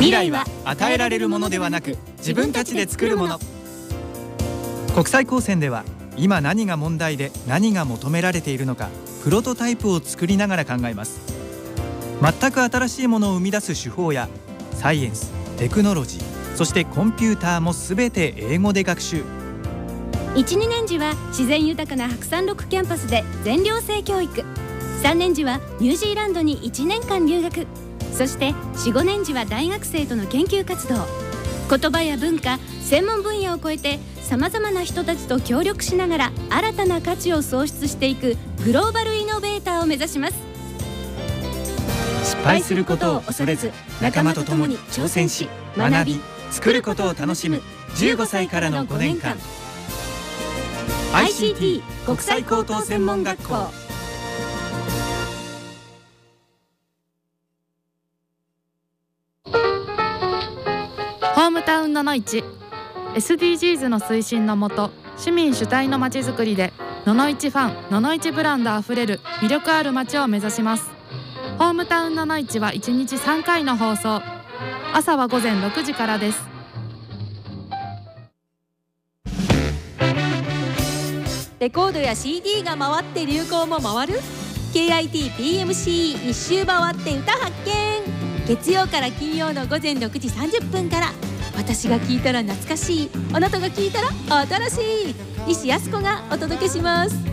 未来は与えられるものではなく自分たちで作るもの。国際高専では今何が問題で何が求められているのか、プロトタイプを作りながら考えます。全く新しいものを生み出す手法やサイエンス、テクノロジー、そしてコンピューターもすべて英語で学習。 1、2年時は自然豊かな白山6キャンパスで全寮制教育。3年時はニュージーランドに1年間留学。そして4、5年時は大学生との研究活動。言葉や文化、専門分野を超えてさまざまな人たちと協力しながら新たな価値を創出していくグローバルイノベーターを目指します。 失敗することを恐れず、仲間と共に挑戦し、学び、作ることを楽しむ15歳からの5年間。 ICT 国際高等専門学校。 ホームタウンののいち SDGs の推進のもと、市民主体のまちづくりでののいちファン、ののいちブランドあふれる魅力ある街を目指します。ホームタウンののいちは1日3回の放送。朝は午前6時からです。 レコードや CD が回って流行も回る KITPMC 一周回って歌発見。月曜から金曜の午前6時30分から、私が聞いたら懐かしい、あなたが聞いたら新しい、西安子がお届けします。